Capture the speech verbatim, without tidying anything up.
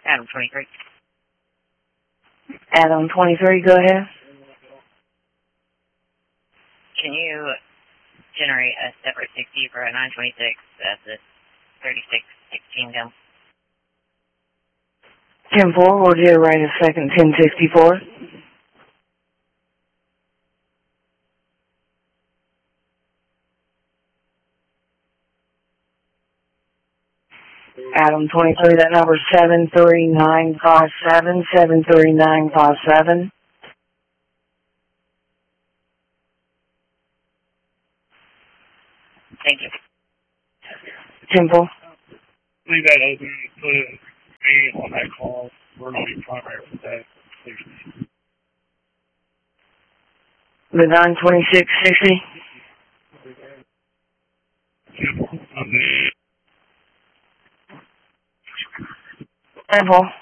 Adam twenty-three. Adam twenty-three, go ahead. Can you generate a separate sixty for a nine twenty-six at the thirty-six sixteen down? ten four, we'll generate a second ten sixty-four. Adam twenty-three, that number is seven three nine five seven, seven three nine five seven. Thank you. Temple. Leave that open. Put me on that call. We're going to be primary for that. The nine twenty-six sixty. Temple.